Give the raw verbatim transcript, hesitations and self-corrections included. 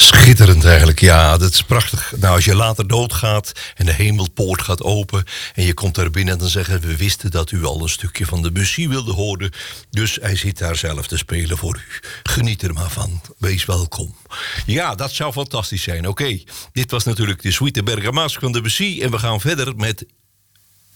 Schitterend eigenlijk, ja, dat is prachtig. Nou, als je later doodgaat en de hemelpoort gaat open en je komt daar binnen en dan zeggen we wisten dat u al een stukje van de muziek wilde horen. Dus hij zit daar zelf te spelen voor u. Geniet er maar van. Wees welkom. Ja, dat zou fantastisch zijn. Oké, okay. Dit was natuurlijk de suite Bergamasque van de Debussy en we gaan verder met